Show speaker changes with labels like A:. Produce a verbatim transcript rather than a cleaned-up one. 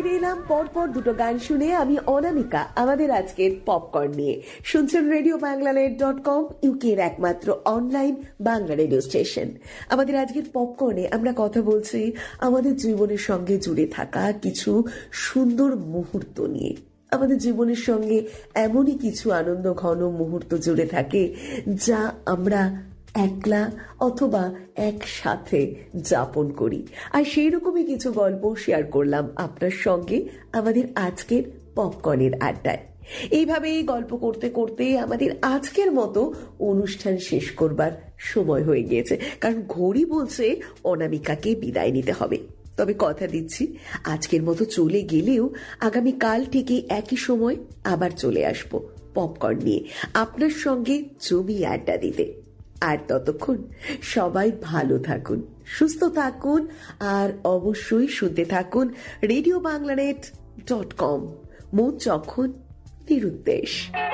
A: ফিরে এলাম পরপর দুটো গান শুনে। আমি অনামিকা আমাদের আজকের পপকর্ন নিয়ে। শুনছেন রেডিও বাংলানেট ডট কম, ইউকের একমাত্র অনলাইন বাংলা রেডিও স্টেশন। আমাদের আজকের পপকর্নে আমরা কথা বলছি আমাদের জীবনের সঙ্গে জুড়ে থাকা কিছু সুন্দর মুহূর্ত নিয়ে। আমাদের জীবনের সঙ্গে এমনই কিছু আনন্দ ঘন মুহূর্ত জুড়ে থাকে যা আমরা একলা অথবা একসাথে যাপন করি। আর সেই রকমই কিছু গল্প শেয়ার করলাম আপনার সঙ্গে আমাদের আজকের পপকর্নের আড্ডায়। এইভাবেই গল্প করতে করতে আমাদের আজকের মতো অনুষ্ঠান শেষ করবার সময় হয়ে গিয়েছে, কারণ ঘড়ি বলছে অনামিকাকে বিদায় নিতে হবে। তবে কথা দিচ্ছি, আজকের মতো চলে গেলেও আগামী কাল থেকে একই সময় আবার চলে আসবো পপকর্ন নিয়ে আপনার সঙ্গে জমিয়ে আড্ডা দিতে। আর ততক্ষণ সবাই ভালো থাকুন, সুস্থ থাকুন, আর অবশ্যই শুনতে থাকুন রেডিও বাংলানেট ডট কম। মন যখন নিরুদ্দেশ।